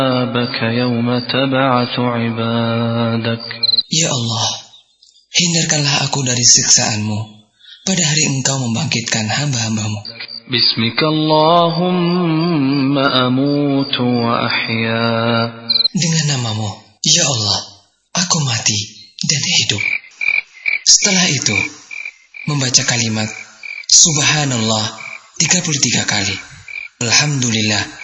بك يوم تبعث عبادك. Ya Allah, hindarkanlah aku dari siksaanmu pada hari Engkau membangkitkan hamba-hambamu. Bismika Allahumma amutu wa ahya. Dengan namamu, ya Allah, aku mati dan hidup. Setelah itu, membaca kalimat Subhanallah 33 kali. Alhamdulillah